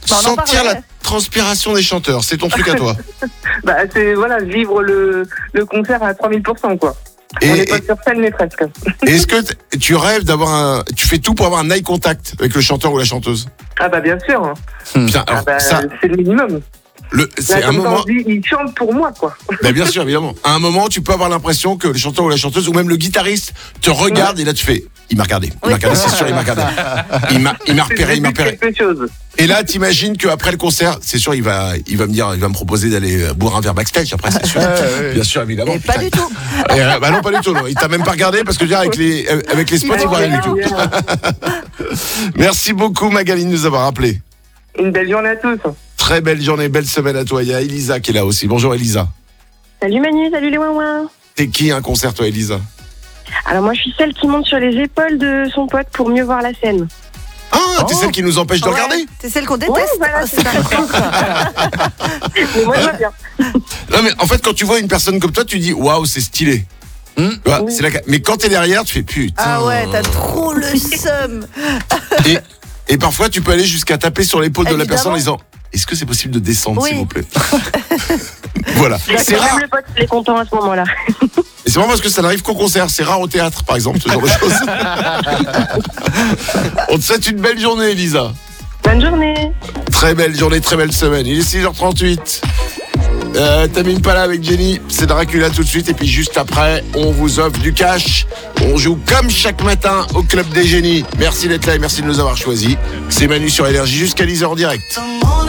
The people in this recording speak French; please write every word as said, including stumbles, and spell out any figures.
Bah, on en sentir la parlait. transpiration des chanteurs, c'est ton truc à toi. Bah, c'est, voilà, vivre le, le concert à trois mille pour cent, quoi. Et, On n'est pas et- sur scène, mais presque. et est-ce que t- tu rêves d'avoir un, tu fais tout pour avoir un eye contact avec le chanteur ou la chanteuse? Ah bah, bien sûr. hein. Putain, alors Ah bah, ça, c'est le minimum. le, c'est Là, un comme ça, moment. on dit, il chante pour moi, quoi. Ben bien sûr, évidemment. À un moment, tu peux avoir l'impression que le chanteur ou la chanteuse, ou même le guitariste, te regarde et là tu fais, il m'a regardé, il m'a regardé, c'est sûr, il m'a regardé. Il m'a, il m'a C'est repéré, le il m'a début de repéré. quelque chose. Et là, t'imagines qu'après le concert, c'est sûr, il va, il va me dire, il va me proposer d'aller euh, boire un verre backstage. Après, c'est sûr. Bien sûr, évidemment. Et pas Putain. du tout. Et, euh, bah non, pas du tout. Non. Il t'a même pas regardé parce que déjà avec les, euh, avec les spots, il voit rien du tout. Merci beaucoup Magali de nous avoir appelé. Une belle journée à tous. Très belle journée, belle semaine à toi. Il y a Elisa qui est là aussi. Bonjour Elisa. Salut Manu, salut les ouin T'es qui un concert toi Elisa? Alors moi je suis celle qui monte sur les épaules de son pote pour mieux voir la scène. Ah, t'es Oh. celle qui nous empêche de Ouais, regarder? C'est celle qu'on déteste. Ouais, voilà, c'est ça. Mais moi je vois bien. Non mais en fait quand tu vois une personne comme toi, tu dis waouh, c'est stylé. Hmm. Tu vois, c'est la... Mais quand t'es derrière, tu fais putain. Ah ouais, t'as trop le seum. Et, et parfois, tu peux aller jusqu'à taper sur l'épaule de la Évidemment. personne en disant est-ce que c'est possible de descendre, Oui. s'il vous plaît? Voilà. C'est D'accord, rare. même le pote il est content à ce moment-là. Et c'est vraiment parce que ça n'arrive qu'au concert. C'est rare au théâtre, par exemple, ce genre de choses. On te souhaite une belle journée, Elisa. Bonne journée. Très belle journée, très belle semaine. Il est six heures trente-huit. Euh, Tamine pas là avec Jenny, c'est Dracula tout de suite. Et puis juste après, on vous offre du cash. On joue comme chaque matin au Club des Génies. Merci d'être là et merci de nous avoir choisis. C'est Manu sur Énergie jusqu'à dix heures en direct.